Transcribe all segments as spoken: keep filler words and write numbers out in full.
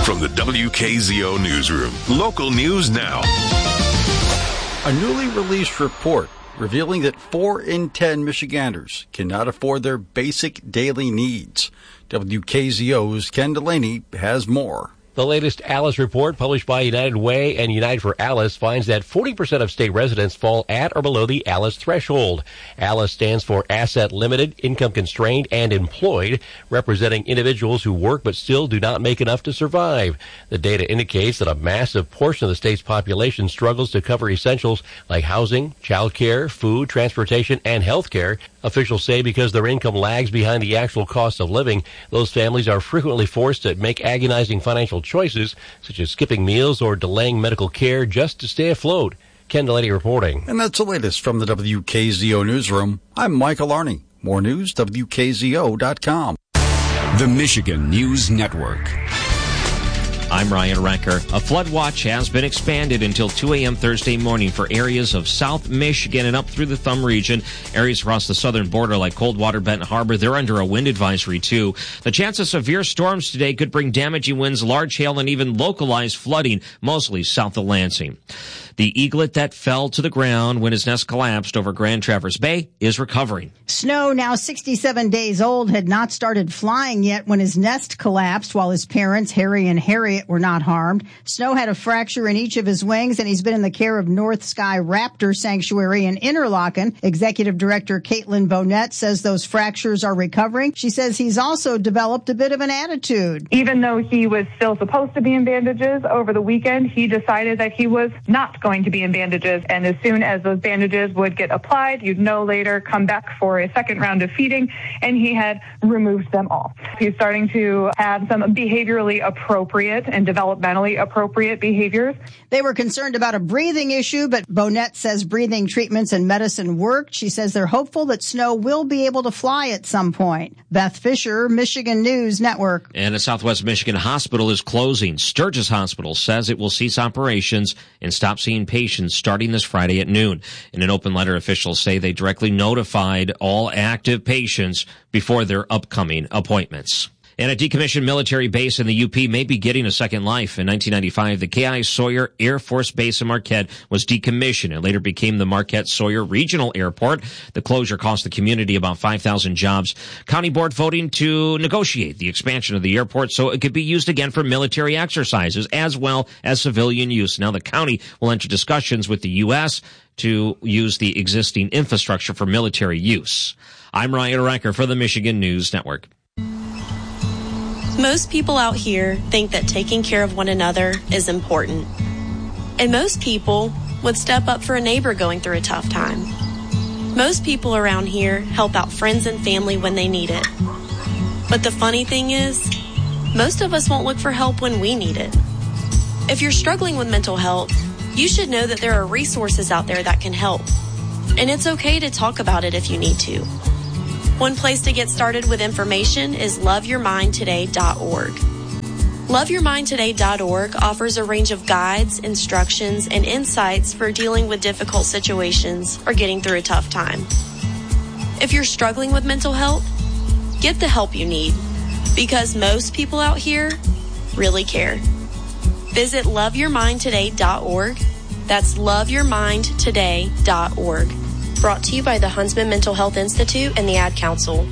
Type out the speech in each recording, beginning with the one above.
From the W K Z O Newsroom, local news now. A newly released report revealing that four in ten Michiganders cannot afford their basic daily needs. W K Z O's Ken Delaney has more. The latest ALICE report published by United Way and United for ALICE finds that forty percent of state residents fall at or below the ALICE threshold. ALICE stands for Asset Limited, Income Constrained, and Employed, representing individuals who work but still do not make enough to survive. The data indicates that a massive portion of the state's population struggles to cover essentials like housing, child care, food, transportation, and health care. Officials say because their income lags behind the actual cost of living, those families are frequently forced to make agonizing financial choices, such as skipping meals or delaying medical care just to stay afloat. Ken Delaney reporting. And that's the latest from the W K Z O Newsroom. I'm Michael Arney. More news, W K Z O dot com. The Michigan News Network. I'm Ryan Recker. A flood watch has been expanded until two a.m. Thursday morning for areas of South Michigan and up through the Thumb region. Areas across the southern border like Coldwater, Benton Harbor, they're under a wind advisory too. The chance of severe storms today could bring damaging winds, large hail, and even localized flooding, mostly south of Lansing. The eaglet that fell to the ground when his nest collapsed over Grand Traverse Bay is recovering. Snow, now sixty-seven days old, had not started flying yet when his nest collapsed while his parents, Harry and Harriet, were not harmed. Snow had a fracture in each of his wings, and he's been in the care of North Sky Raptor Sanctuary in Interlaken. Executive Director Caitlin Bonette says those fractures are recovering. She says he's also developed a bit of an attitude. Even though he was still supposed to be in bandages over the weekend, he decided that he was not going to be in bandages, and as soon as those bandages would get applied, you'd know later, come back for a second round of feeding, and he had removed them all. He's starting to have some behaviorally appropriate and developmentally appropriate behaviors. They were concerned about a breathing issue, but Bonette says breathing treatments and medicine worked. She says they're hopeful that Snow will be able to fly at some point. Beth Fisher, Michigan News Network. And a Southwest Michigan hospital is closing. Sturgis Hospital says it will cease operations and stop seeing patients starting this Friday at noon. In an open letter, officials say they directly notified all active patients before their upcoming appointments. And a decommissioned military base in the U P may be getting a second life. In nineteen ninety-five, the K I Sawyer Air Force Base in Marquette was decommissioned and later became the Marquette-Sawyer Regional Airport. The closure cost the community about five thousand jobs. County board voting to negotiate the expansion of the airport so it could be used again for military exercises as well as civilian use. Now the county will enter discussions with the U S to use the existing infrastructure for military use. I'm Ryan Recker for the Michigan News Network. Most people out here think that taking care of one another is important. And most people would step up for a neighbor going through a tough time. Most people around here help out friends and family when they need it. But the funny thing is, most of us won't look for help when we need it. If you're struggling with mental health, you should know that there are resources out there that can help. And it's okay to talk about it if you need to. One place to get started with information is love your mind today dot org. love your mind today dot org offers a range of guides, instructions, and insights for dealing with difficult situations or getting through a tough time. If you're struggling with mental health, get the help you need, because most people out here really care. Visit love your mind today dot org. That's love your mind today dot org. Brought to you by the Huntsman Mental Health Institute and the Ad Council.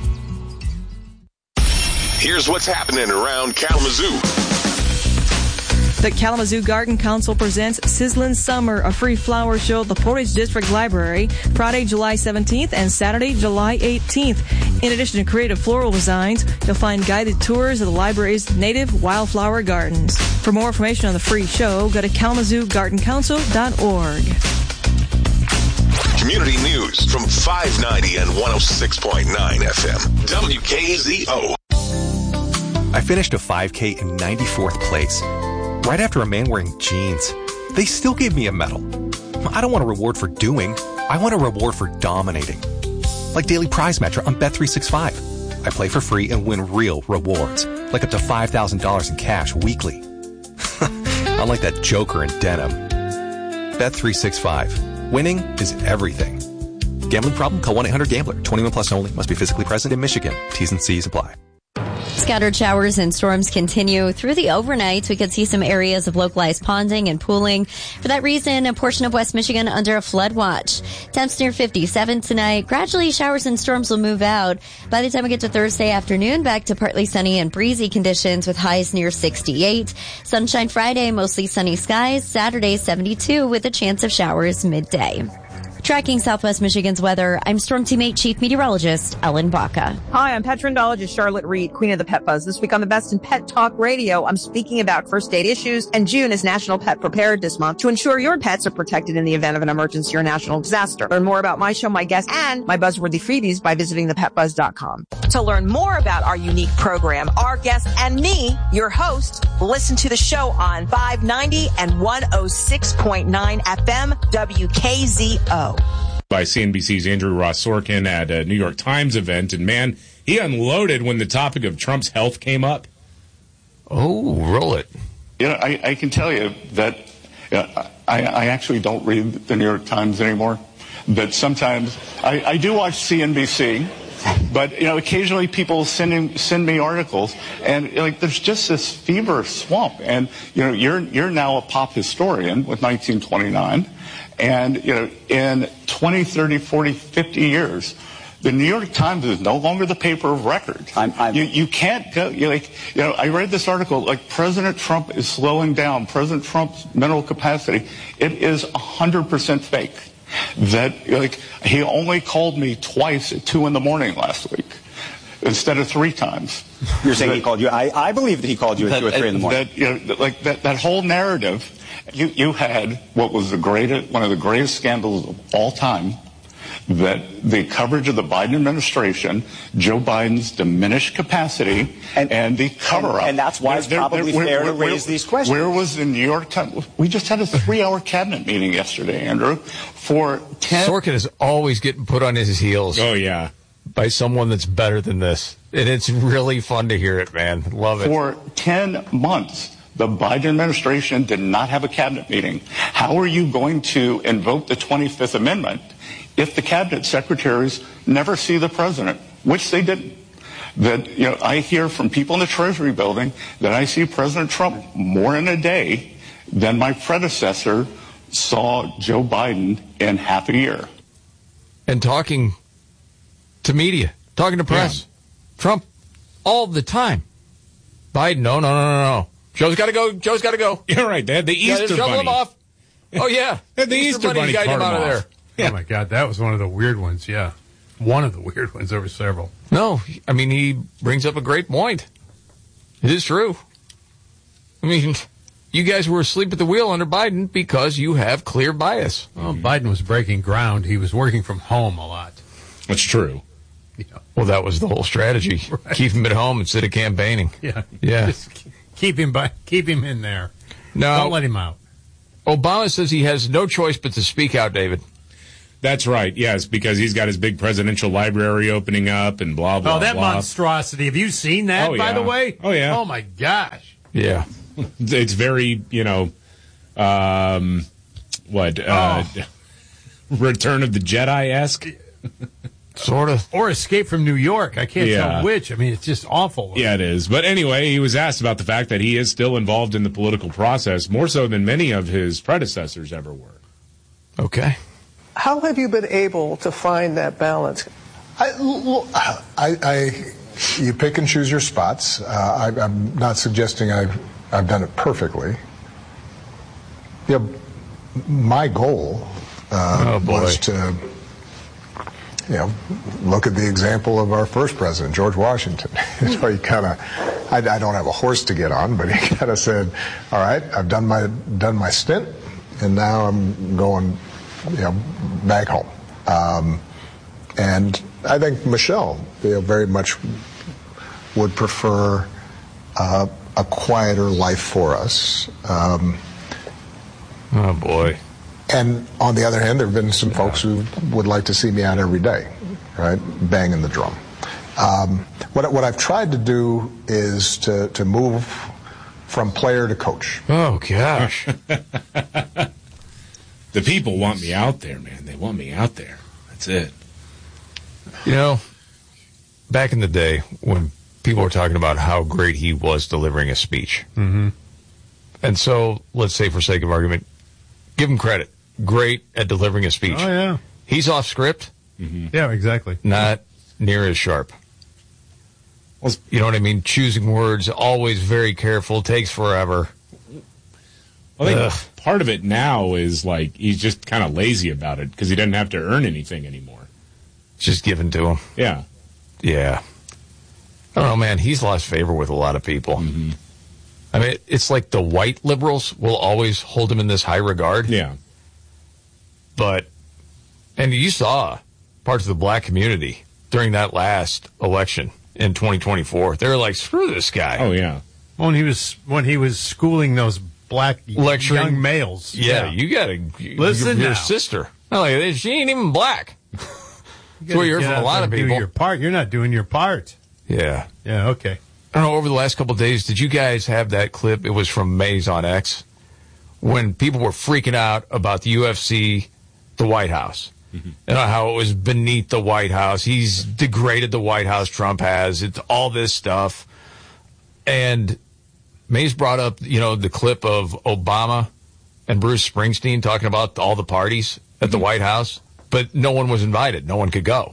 Here's what's happening around Kalamazoo. The Kalamazoo Garden Council presents Sizzlin' Summer, a free flower show at the Portage District Library, Friday, July seventeenth and Saturday, July eighteenth. In addition to creative floral designs, you'll find guided tours of the library's native wildflower gardens. For more information on the free show, go to kalamazoo garden council dot org. Community news from five ninety and one oh six point nine F M. W K Z O. I finished a five K in ninety-fourth place. Right after a man wearing jeans. They still gave me a medal. I don't want a reward for doing. I want a reward for dominating. Like Daily Prize Matcher on Bet three sixty-five. I play for free and win real rewards, like up to five thousand dollars in cash weekly. Unlike that joker in denim. Bet three sixty-five. Winning is everything. Gambling problem? Call one eight hundred gambler. twenty-one plus only. Must be physically present in Michigan. T's and C's apply. Scattered showers and storms continue through the overnight. We could see some areas of localized ponding and pooling. For that reason, a portion of West Michigan under a flood watch. Temps near fifty-seven tonight. Gradually, showers and storms will move out. By the time we get to Thursday afternoon, back to partly sunny and breezy conditions with highs near sixty-eight. Sunshine Friday, mostly sunny skies. Saturday, seventy-two with a chance of showers midday. Tracking Southwest Michigan's weather, I'm Storm Teammate Chief Meteorologist Ellen Baca. Hi, I'm pet trendologist Charlotte Reed, Queen of the Pet Buzz. This week on the Best in Pet Talk Radio, I'm speaking about first aid issues, and June is National Pet Preparedness Month to ensure your pets are protected in the event of an emergency or national disaster. Learn more about my show, my guests, and my buzzworthy freebies by visiting the pet buzz dot com. To learn more about our unique program, our guests, and me, your host, listen to the show on five ninety and one oh six point nine F M W K Z O. By C N B C's Andrew Ross Sorkin at a New York Times event, and man, he unloaded when the topic of Trump's health came up. Oh, roll it. You know, I, I can tell you that you know, I, I actually don't read the New York Times anymore, but sometimes I, I do watch C N B C. But, you know, occasionally people send, in, send me articles, and, like, there's just this fever swamp. And, you know, you're you're now a pop historian with nineteen twenty-nine. And, you know, in twenty, thirty, forty, fifty years, the New York Times is no longer the paper of record. I'm, I'm, you, you can't go, you like, you know, I read this article, like, President Trump is slowing down, President Trump's mental capacity. It is one hundred percent fake. That, like, he only called me twice at two in the morning last week instead of three times. You're saying that, he called you? I, I believe that he called you at that, two or three in the morning. That, you know, like that, that whole narrative, you, you had what was the greatest, one of the greatest scandals of all time, that the coverage of the Biden administration, Joe Biden's diminished capacity, and, and the cover-up. And, and that's why it's probably there, fair where, to raise where, these questions. Where was the New York Times? We just had a three-hour cabinet meeting yesterday, Andrew, for ten... Sorkin is always getting put on his heels. Oh, yeah. By someone that's better than this. And it's really fun to hear it, man. Love it. For ten months, the Biden administration did not have a cabinet meeting. How are you going to invoke the twenty-fifth Amendment if the cabinet secretaries never see the president, which they didn't? That, you know, I hear from people in the Treasury building that I see President Trump more in a day than my predecessor saw Joe Biden in half a year. And talking to media, talking to press. Yeah. Trump all the time. Biden, no, no, no, no, no. Joe's got to go. Joe's got to go. You're right, Dad. The Easter yeah, Bunny. Him off. Oh, yeah. the, the Easter, Easter Bunny, Bunny got him out of there. Yeah. Oh, my God. That was one of the weird ones, yeah. One of the weird ones. There were several. No, I mean, he brings up a great point. It is true. I mean, you guys were asleep at the wheel under Biden because you have clear bias. Well, Biden was breaking ground. He was working from home a lot. That's true. Yeah. Well, that was the whole strategy. Right. Keep him at home instead of campaigning. Yeah. Yeah. Just keep him by, keep him in there. No. Don't let him out. Obama says he has no choice but to speak out, David. That's right, yes, because he's got his big presidential library opening up and blah, blah, blah. Oh, that blah. monstrosity. Have you seen that, oh, by yeah. the way? Oh, yeah. Oh, my gosh. Yeah. It's very, you know, um, what, uh, oh. Return of the Jedi-esque? Sort of. Or Escape from New York. I can't yeah. tell which. I mean, it's just awful. Yeah, it is. But anyway, he was asked about the fact that he is still involved in the political process, more so than many of his predecessors ever were. Okay. How have you been able to find that balance? I, I, I you pick and choose your spots. Uh, I, I'm not suggesting I've, I've done it perfectly. You know, my goal uh, oh, was to, you know, look at the example of our first president, George Washington. So he kind of, I, I don't have a horse to get on, but he kind of said, all right, I've done my done my stint, and now I'm going, you know, back home. Um, and I think Michelle, you know, very much would prefer uh, a quieter life for us. Um, oh, boy. And on the other hand, there have been some folks who would like to see me out every day, right, banging the drum. Um, what, what I've tried to do is to, to move from player to coach. Oh, gosh. The people want me out there, man. They want me out there. That's it. You know, back in the day when people were talking about how great he was delivering a speech. Mm-hmm. And so, let's say for sake of argument, give him credit. Great at delivering a speech. Oh, yeah. He's off script. Mm-hmm. Yeah, exactly. Not near as sharp. You know what I mean? Choosing words, always very careful, takes forever. I think Ugh. part of it now is like he's just kind of lazy about it because he doesn't have to earn anything anymore. It's just given to him. Yeah. Yeah. I don't know, man. He's lost favor with a lot of people. Mm-hmm. I mean, it's like the white liberals will always hold him in this high regard. Yeah. But, and you saw parts of the black community during that last election in twenty twenty-four. They were like, screw this guy. Oh, yeah. When he was when he was schooling those black Lecturing. young males. Yeah, Yeah. you got to Listen your now. sister. No, like, she ain't even black. You That's what you heard gotta from get a out lot there of and people. Do your part. You're not doing your part. Yeah. Yeah, okay. I don't know, over the last couple of days, did you guys have that clip? It was from Maze on X, when people were freaking out about the U F C, the White House, mm-hmm. and how it was beneath the White House. He's degraded the White House, Trump has. It's all this stuff. And Maze brought up, you know, the clip of Obama and Bruce Springsteen talking about all the parties at the mm-hmm. White House, but no one was invited. No one could go.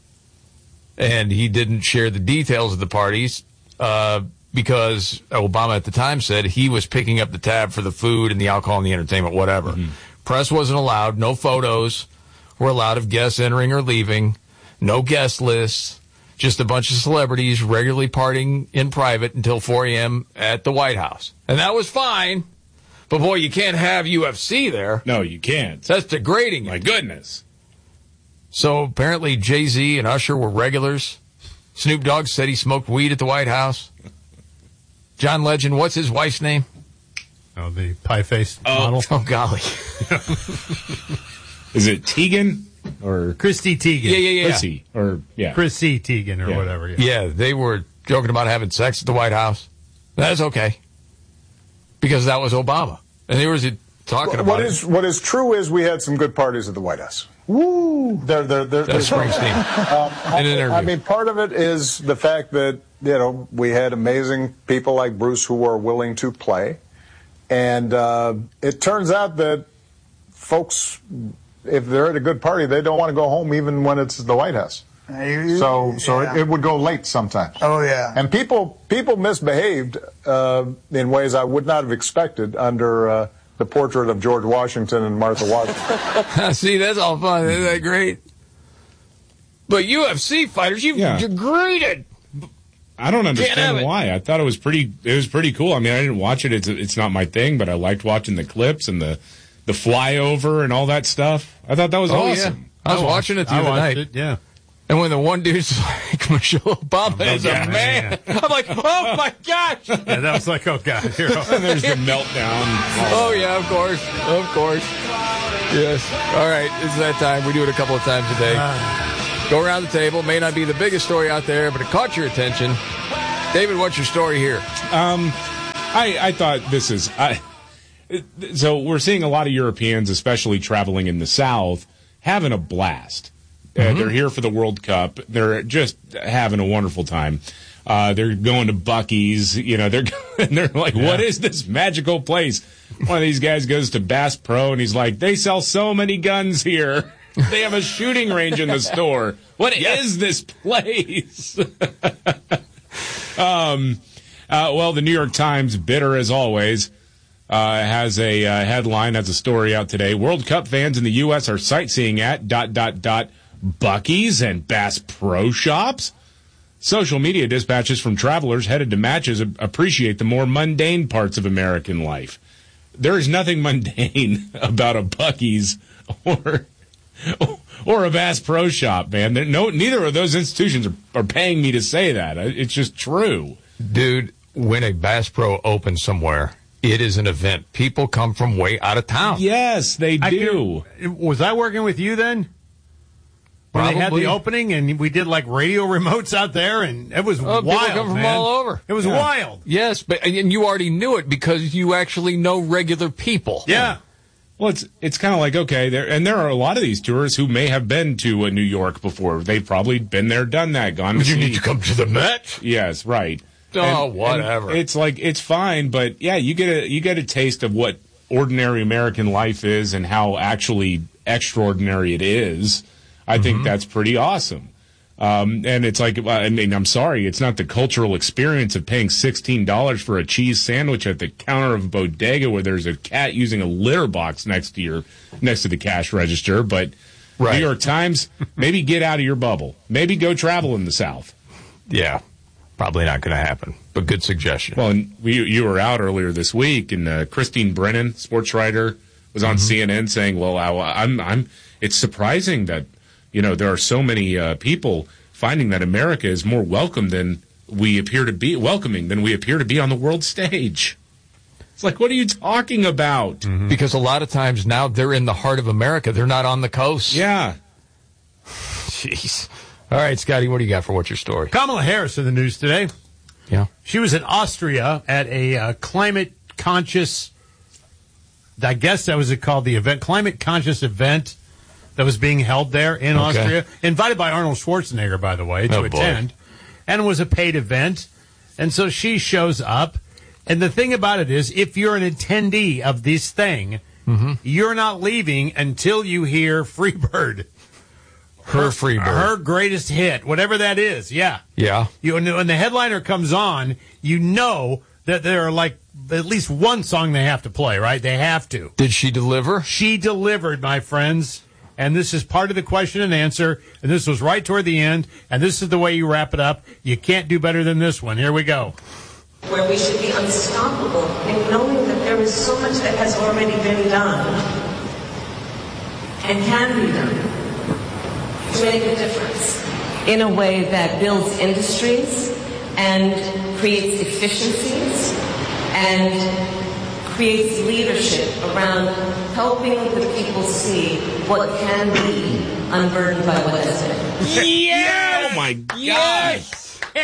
And he didn't share the details of the parties uh, because Obama at the time said he was picking up the tab for the food and the alcohol and the entertainment, whatever. Mm-hmm. Press wasn't allowed. No photos were allowed of guests entering or leaving. No guest lists. Just a bunch of celebrities regularly partying in private until four a.m. at the White House. And that was fine. But, boy, you can't have U F C there. No, you can't. That's degrading. My goodness. So apparently Jay-Z and Usher were regulars. Snoop Dogg said he smoked weed at the White House. John Legend, what's his wife's name? Oh, the pie-faced oh. model. Oh, golly. Is it Teigen or Chrissy Teigen? Yeah, yeah, yeah. Chrissy or yeah, Chrissy Teigen or yeah. whatever. Yeah. yeah, they were joking about having sex at the White House. That's okay, because that was Obama, and they were talking well, about what it. is what is true is we had some good parties at the White House. Woo! They're, they're, they're, That's Springsteen. um, In an interview. I mean, part of it is the fact that, you know, we had amazing people like Bruce who were willing to play. And uh, it turns out that folks, if they're at a good party, they don't want to go home even when it's the White House. So, so yeah. it, it would go late sometimes. Oh, yeah. And people, people misbehaved uh, in ways I would not have expected under uh, the portrait of George Washington and Martha Washington. See, that's all fun. Isn't that great? But U F C fighters, you've Yeah. degraded. I don't have understand it. why. I thought it was pretty. It was pretty cool. I mean, I didn't watch it. It's it's not my thing, but I liked watching the clips and the the flyover and all that stuff. I thought that was Oh, awesome. yeah. I was watching it the I other watched night. it, yeah. And when the one dude's like, Michelle Obama Oh, is yeah, a man, yeah. I'm like, oh my gosh. Yeah, that was like, oh, God. Here. And there's the meltdown. Oh, yeah, of course. Of course. Yes. All right. It's that time. We do it a couple of times a day. Go around the table. May not be the biggest story out there, but it caught your attention. David, what's your story here? Um, I, I thought this is... I, so we're seeing a lot of Europeans, especially traveling in the South, having a blast. Mm-hmm. Uh, they're here for the World Cup. They're just having a wonderful time. Uh, they're going to Buc-ee's. You know, they're they're like, yeah. What is this magical place? One of these guys goes to Bass Pro, and he's like, they sell so many guns here. They have a shooting range in the store. What yes. is this place? um, uh, well, the New York Times, bitter as always, Uh, has a uh, headline, has a story out today. World Cup fans in the U S are sightseeing at dot, dot, dot, Buc-ee's and Bass Pro Shops. Social media dispatches from travelers headed to matches appreciate the more mundane parts of American life. There is nothing mundane about a Buc-ee's or or a Bass Pro Shop, man. No, neither of those institutions are, are paying me to say that. It's just true. Dude, when a Bass Pro opens somewhere, it is an event. People come from way out of town. Yes, they I do. Can, was I working with you then? When Probably. they had the opening and we did like radio remotes out there, and it was oh, wild, people come from man. all over. It was yeah. wild. Yes, but and you already knew it because you actually know regular people. Yeah. Well, it's it's kind of like, okay, there and there are a lot of these tourists who may have been to uh, New York before. They've probably been there, done that, gone to Would you see. need to come to the Met? Yes, right. Oh, And- whatever. and it's like it's fine, but yeah, you get a you get a taste of what ordinary American life is and how actually extraordinary it is. I Mm-hmm. think that's pretty awesome. Um, and it's like, I mean, I'm sorry, it's not the cultural experience of paying sixteen dollars for a cheese sandwich at the counter of a bodega where there's a cat using a litter box next to your next to the cash register. But Right. New York Times, maybe get out of your bubble. Maybe go travel in the South. Yeah, probably not going to happen, but good suggestion. Well, and we, you were out earlier this week, and uh, Christine Brennan, sports writer, was on Mm-hmm. C N N saying, "Well, I, I'm, I'm. It's surprising that you know there are so many uh, people finding that America is more welcome than we appear to be, welcoming than we appear to be on the world stage." It's like, what are you talking about? Because a lot of times now they're in the heart of America. They're not on the coast. Yeah. Jeez. All right, Scotty, what do you got for what's your story? Kamala Harris in the news today. Yeah. She was in Austria at a uh, climate conscious, I guess that was it called, the event, climate conscious event that was being held there in Okay. Austria. Invited by Arnold Schwarzenegger, by the way, to Oh, boy. attend. And it was a paid event. And so she shows up. And the thing about it is, if you're an attendee of this thing, Mm-hmm. you're not leaving until you hear Freebird. Her Freebird. Her greatest hit, whatever that is. Yeah. Yeah. You, when the headliner comes on, you know that there are like at least one song they have to play, right? They have to. Did she deliver? She delivered, my friends. And this is part of the question and answer. And this was right toward the end. And this is the way you wrap it up. You can't do better than this one. Here we go. Where we should be unstoppable in knowing that there is so much that has already been done and can be done to make a difference in a way that builds industries and creates efficiencies and creates leadership around helping the people see what can be unburdened by what has been. Yes! Oh, my God. Yes!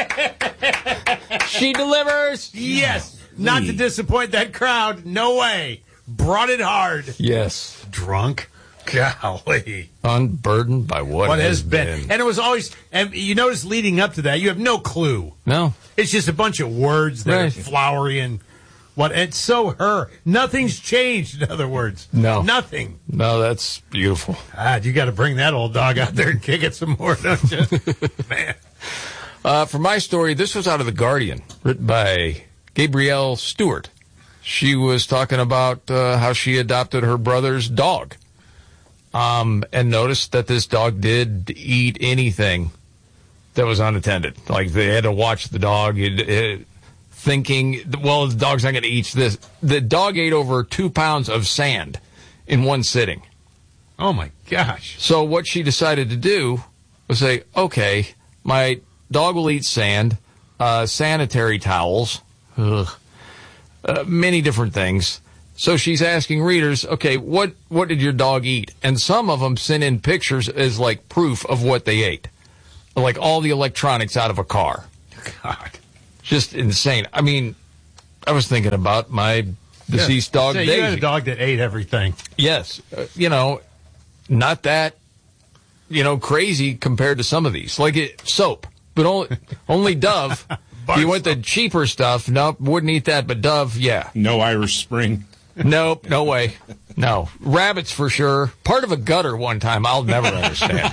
She delivers. Yes. Not to disappoint that crowd. No way. Brought it hard. Yes. Drunk. Golly. Unburdened by what, What has has been. And it was always, and you notice leading up to that, you have no clue. No. It's just a bunch of words that Right. are flowery and what. It's so her. Nothing's changed, in other words. No. Nothing. No, that's beautiful. God, you got to bring that old dog out there and kick it some more, don't you? Man. Uh, for my story, this was out of The Guardian, written by Gabrielle Stewart. She was talking about uh, how she adopted her brother's dog. Um, and noticed that this dog did eat anything that was unattended. Like, they had to watch the dog, it, it, thinking, well, the dog's not going to eat this. The dog ate over two pounds of sand in one sitting. Oh, my gosh. So what she decided to do was say, okay, my dog will eat sand, uh, sanitary towels, ugh, uh, many different things. So she's asking readers, okay, what, what did your dog eat? And some of them sent in pictures as like proof of what they ate. Like all the electronics out of a car. God. Just insane. I mean, I was thinking about my deceased Yeah. dog, So Daisy. you had a dog that ate everything. Yes. Uh, you know, not that, you know, crazy compared to some of these. Like it, soap, but only, only Dove. If you went the cheaper stuff, nope, wouldn't eat that, but Dove, yeah. No Irish Spring. Nope, no way. No. Rabbits for sure. Part of a gutter one time, I'll never understand.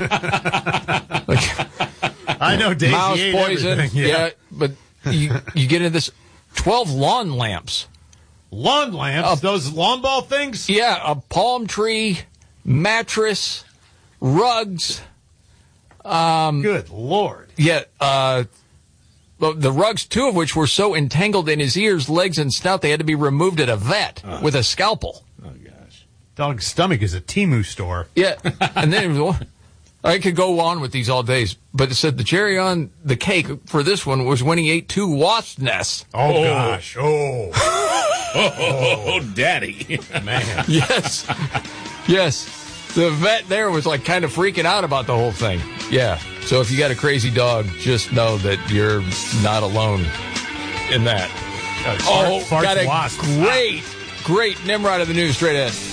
Like, I know Daisy mouse ate poison. everything, yeah. Yeah, but you, you get into this twelve lawn lamps. Lawn lamps? Those lawn ball things? Yeah, a palm tree, mattress, rugs. Um, Good Lord. Yeah, uh, the, the rugs, two of which were so entangled in his ears, legs, and snout, they had to be removed at a vet Uh. with a scalpel. Oh, gosh. Dog's stomach is a Temu store. Yeah, and then it was, I could go on with these all days, but it said the cherry on the cake for this one was when he ate two wasp nests. Oh, oh. gosh. Oh. oh, oh, daddy. Man. Yes. Yes. The vet there was like kind of freaking out about the whole thing. Yeah. So if you got a crazy dog, just know that you're not alone in that. Uh, oh, fart, got a wasp. great, great Nimrod of the news straight ahead.